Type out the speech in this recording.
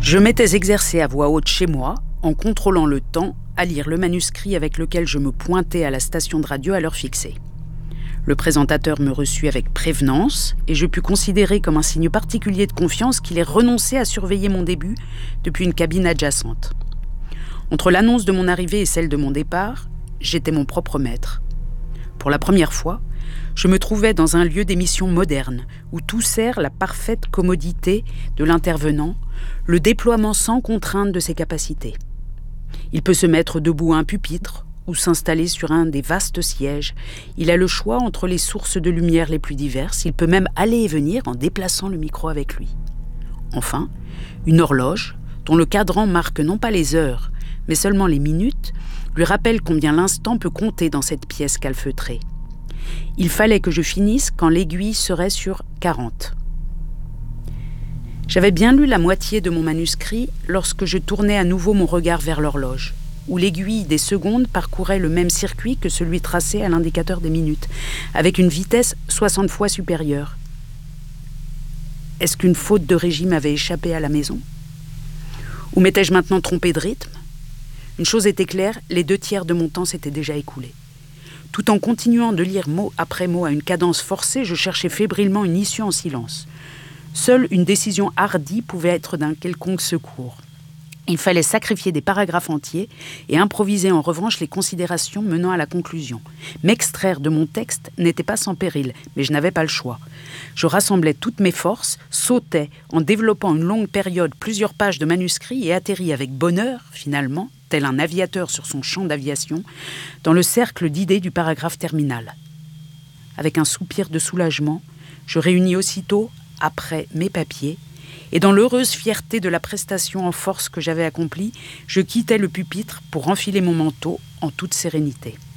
Je m'étais exercé à voix haute chez moi, en contrôlant le temps, à lire le manuscrit avec lequel je me pointais à la station de radio à l'heure fixée. Le présentateur me reçut avec prévenance et je pus considérer comme un signe particulier de confiance qu'il ait renoncé à surveiller mon début depuis une cabine adjacente. Entre l'annonce de mon arrivée et celle de mon départ, j'étais mon propre maître. Pour la première fois, je me trouvais dans un lieu d'émission moderne où tout sert la parfaite commodité de l'intervenant, le déploiement sans contrainte de ses capacités. Il peut se mettre debout à un pupitre ou s'installer sur un des vastes sièges. Il a le choix entre les sources de lumière les plus diverses. Il peut même aller et venir en déplaçant le micro avec lui. Enfin, une horloge, dont le cadran marque non pas les heures, mais seulement les minutes, lui rappelle combien l'instant peut compter dans cette pièce calfeutrée. Il fallait que je finisse quand l'aiguille serait sur 40. J'avais bien lu la moitié de mon manuscrit lorsque je tournai à nouveau mon regard vers l'horloge, où l'aiguille des secondes parcourait le même circuit que celui tracé à l'indicateur des minutes, avec une vitesse 60 fois supérieure. Est-ce qu'une faute de régime avait échappé à la maison? Ou m'étais-je maintenant trompé de rythme? Une chose était claire, les 2/3 de mon temps s'étaient déjà écoulés. Tout en continuant de lire mot après mot à une cadence forcée, je cherchais fébrilement une issue en silence. Seule une décision hardie pouvait être d'un quelconque secours. Il fallait sacrifier des paragraphes entiers et improviser en revanche les considérations menant à la conclusion. M'extraire de mon texte n'était pas sans péril, mais je n'avais pas le choix. Je rassemblais toutes mes forces, sautais en développant une longue période plusieurs pages de manuscrits et atterris avec bonheur, finalement, tel un aviateur sur son champ d'aviation, dans le cercle d'idées du paragraphe terminal. Avec un soupir de soulagement, je réunis aussitôt, après mes papiers, et dans l'heureuse fierté de la prestation en force que j'avais accomplie, je quittais le pupitre pour enfiler mon manteau en toute sérénité.